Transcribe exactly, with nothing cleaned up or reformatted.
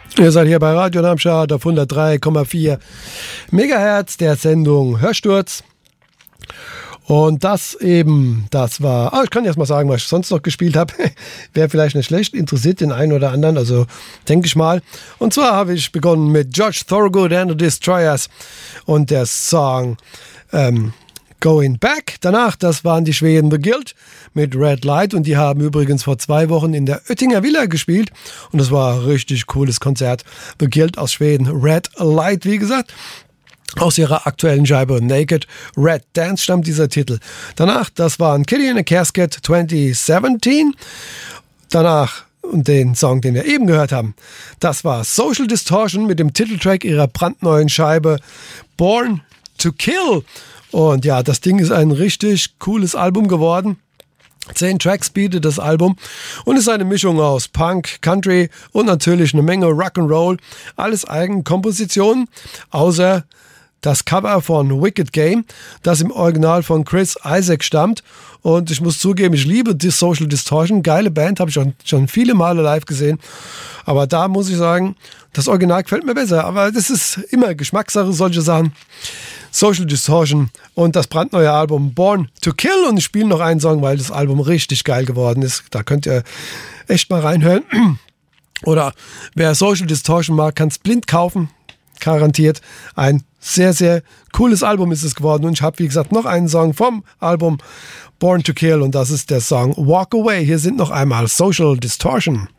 Ihr seid hier bei Radio Darmstadt auf hundertdrei Komma vier Megahertz der Sendung Hörsturz. Und das eben, das war, ah, ich kann jetzt mal sagen, was ich sonst noch gespielt habe. Wäre vielleicht nicht schlecht, interessiert den einen oder anderen, also denke ich mal. Und zwar habe ich begonnen mit George Thorogood and the Destroyers und der Song ähm, Going Back. Danach, das waren die Schweden The Guild mit Red Light und die haben übrigens vor zwei Wochen in der Oettinger Villa gespielt und das war ein richtig cooles Konzert. The Guild aus Schweden, Red Light, wie gesagt. Aus ihrer aktuellen Scheibe Naked Red Dance stammt dieser Titel. Danach, das waren Kitty in a Casket zwanzig siebzehn. Danach, und den Song, den wir eben gehört haben, das war Social Distortion mit dem Titeltrack ihrer brandneuen Scheibe Born to Kill. Und ja, das Ding ist ein richtig cooles Album geworden. Zehn Tracks bietet das Album und ist eine Mischung aus Punk, Country und natürlich eine Menge Rock'n'Roll. Alles Eigenkompositionen, außer das Cover von Wicked Game, das im Original von Chris Isaak stammt. Und ich muss zugeben, ich liebe die Social Distortion. Geile Band, habe ich schon, schon viele Male live gesehen. Aber da muss ich sagen, das Original gefällt mir besser. Aber das ist immer Geschmackssache, solche Sachen. Social Distortion und das brandneue Album Born to Kill. Und ich spiele noch einen Song, weil das Album richtig geil geworden ist. Da könnt ihr echt mal reinhören. Oder wer Social Distortion mag, kann es blind kaufen. Garantiert. Ein sehr, sehr cooles Album ist es geworden. Und ich habe, wie gesagt, noch einen Song vom Album Born to Kill. Und das ist der Song Walk Away. Hier sind noch einmal Social Distortion.